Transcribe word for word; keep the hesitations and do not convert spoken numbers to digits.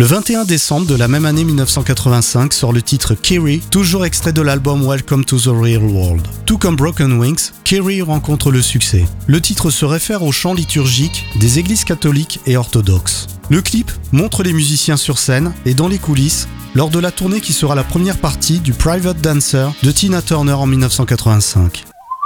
Le vingt et un décembre de la même année mille neuf cent quatre-vingt-cinq sort le titre Kiri, toujours extrait de l'album Welcome to the Real World. Tout comme Broken Wings, Kiri rencontre le succès. Le titre se réfère au chant liturgique des églises catholiques et orthodoxes. Le clip montre les musiciens sur scène et dans les coulisses lors de la tournée qui sera la première partie du Private Dancer de Tina Turner en mille neuf cent quatre-vingt-cinq.